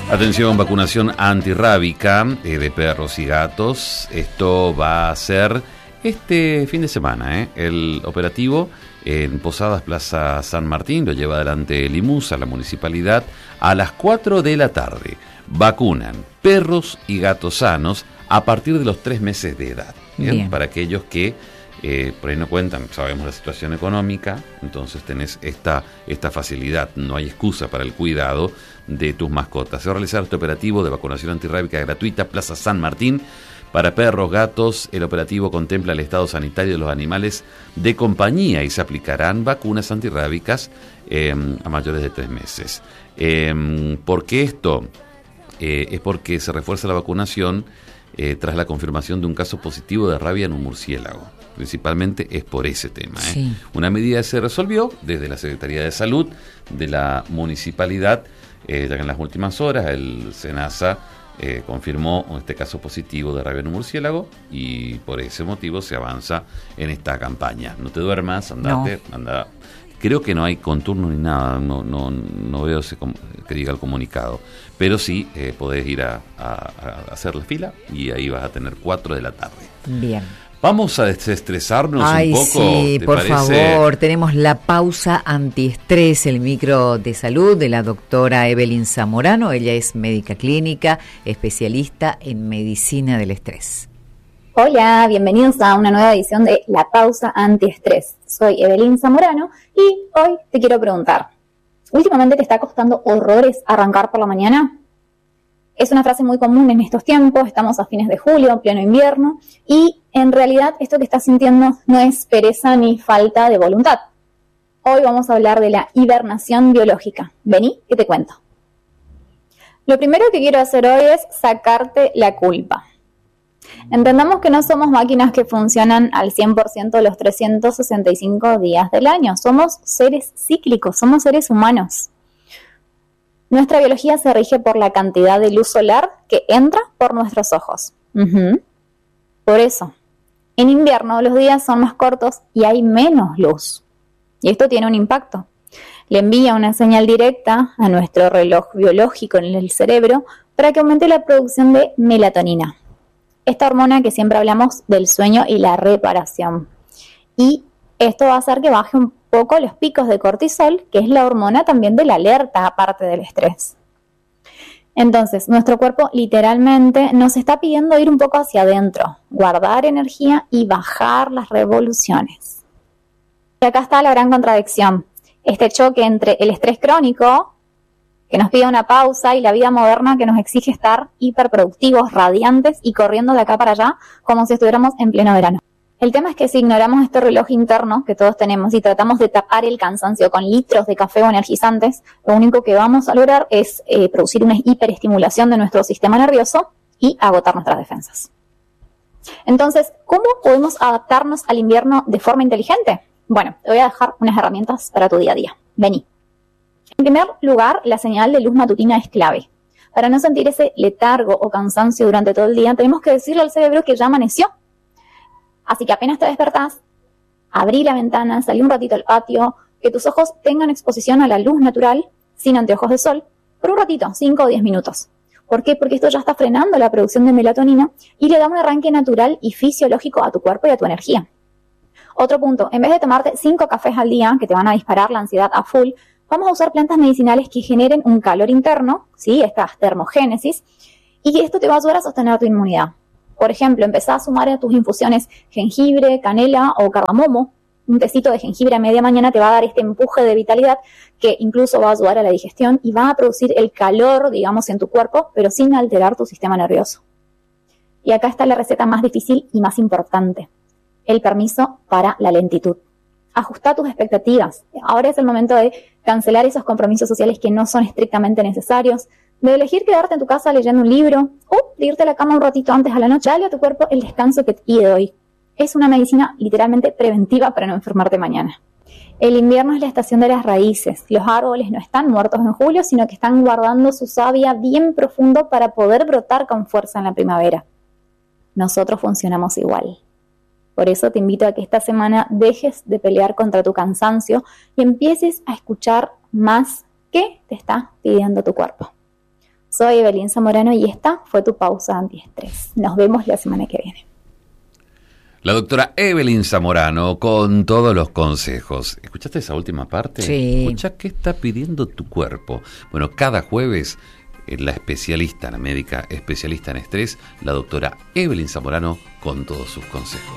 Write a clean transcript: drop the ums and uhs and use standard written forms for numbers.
Atención, vacunación antirrábica de perros y gatos. Esto va a ser este fin de semana, el operativo en Posadas Plaza San Martín. Lo lleva adelante el IMUSA, la municipalidad, a las 4 de la tarde. Vacunan perros y gatos sanos a partir de los 3 meses de edad. Bien. Para aquellos que por ahí no cuentan, sabemos la situación económica, entonces tenés esta facilidad, no hay excusa para el cuidado de tus mascotas. Se va a realizar este operativo de vacunación antirrábica gratuita, Plaza San Martín, para perros, gatos. El operativo contempla el estado sanitario de los animales de compañía y se aplicarán vacunas antirrábicas a mayores de 3 meses. ¿Por qué esto? Es porque se refuerza la vacunación tras la confirmación de un caso positivo de rabia en un murciélago. Principalmente es por ese tema. Sí. Una medida se resolvió desde la Secretaría de Salud de la municipalidad, ya que en las últimas horas el SENASA confirmó este caso positivo de rabia en un murciélago y por ese motivo se avanza en esta campaña. No te duermas, andate, anda. Creo que no hay contorno ni nada, no veo que diga el comunicado, pero sí podés ir a hacer la fila y ahí vas a tener 4 de la tarde. Bien. Vamos a desestresarnos un poco. Sí, por favor, tenemos la pausa antiestrés, el micro de salud de la doctora Evelyn Zamorano. Ella es médica clínica, especialista en medicina del estrés. Hola, bienvenidos a una nueva edición de La Pausa Antiestrés. Soy Evelyn Zamorano y hoy te quiero preguntar, ¿últimamente te está costando horrores arrancar por la mañana? Es una frase muy común en estos tiempos, estamos a fines de julio, pleno invierno, y en realidad esto que estás sintiendo no es pereza ni falta de voluntad. Hoy vamos a hablar de la hibernación biológica. Vení, que te cuento. Lo primero que quiero hacer hoy es sacarte la culpa. Entendamos que no somos máquinas que funcionan al 100% los 365 días del año. Somos seres cíclicos, somos seres humanos. Nuestra biología se rige por la cantidad de luz solar que entra por nuestros ojos. Por eso, en invierno los días son más cortos y hay menos luz. Y esto tiene un impacto. Le envía una señal directa a nuestro reloj biológico en el cerebro para que aumente la producción de melatonina. Esta hormona que siempre hablamos del sueño y la reparación. Y esto va a hacer que baje un poco los picos de cortisol, que es la hormona también de la alerta, aparte del estrés. Entonces, nuestro cuerpo literalmente nos está pidiendo ir un poco hacia adentro, guardar energía y bajar las revoluciones. Y acá está la gran contradicción. Este choque entre el estrés crónico, que nos pide una pausa, y la vida moderna que nos exige estar hiperproductivos, radiantes y corriendo de acá para allá como si estuviéramos en pleno verano. El tema es que si ignoramos este reloj interno que todos tenemos y tratamos de tapar el cansancio con litros de café o energizantes, lo único que vamos a lograr es producir una hiperestimulación de nuestro sistema nervioso y agotar nuestras defensas. Entonces, ¿cómo podemos adaptarnos al invierno de forma inteligente? Bueno, te voy a dejar unas herramientas para tu día a día. Vení. En primer lugar, la señal de luz matutina es clave. Para no sentir ese letargo o cansancio durante todo el día, tenemos que decirle al cerebro que ya amaneció. Así que apenas te despertás, abrí la ventana, salí un ratito al patio, que tus ojos tengan exposición a la luz natural, sin anteojos de sol, por un ratito, 5 o 10 minutos. ¿Por qué? Porque esto ya está frenando la producción de melatonina y le da un arranque natural y fisiológico a tu cuerpo y a tu energía. Otro punto, en vez de tomarte 5 cafés al día, que te van a disparar la ansiedad a full, vamos a usar plantas medicinales que generen un calor interno, ¿sí? Esta termogénesis, y esto te va a ayudar a sostener tu inmunidad. Por ejemplo, empezá a sumar a tus infusiones jengibre, canela o cardamomo. Un tecito de jengibre a media mañana te va a dar este empuje de vitalidad que incluso va a ayudar a la digestión y va a producir el calor, digamos, en tu cuerpo, pero sin alterar tu sistema nervioso. Y acá está la receta más difícil y más importante. El permiso para la lentitud. Ajustá tus expectativas. Ahora es el momento de cancelar esos compromisos sociales que no son estrictamente necesarios, de elegir quedarte en tu casa leyendo un libro o de irte a la cama un ratito antes a la noche. Dale a tu cuerpo el descanso que te pide hoy. Es una medicina literalmente preventiva para no enfermarte mañana. El invierno es la estación de las raíces. Los árboles no están muertos en julio, sino que están guardando su savia bien profundo para poder brotar con fuerza en la primavera. Nosotros funcionamos igual. Por eso te invito a que esta semana dejes de pelear contra tu cansancio y empieces a escuchar más qué te está pidiendo tu cuerpo. Soy Evelyn Zamorano y esta fue tu pausa antiestrés. Nos vemos la semana que viene. La doctora Evelyn Zamorano con todos los consejos. ¿Escuchaste esa última parte? Sí. Escuchá qué está pidiendo tu cuerpo. Bueno, cada jueves la especialista, la médica especialista en estrés, la doctora Evelyn Zamorano con todos sus consejos.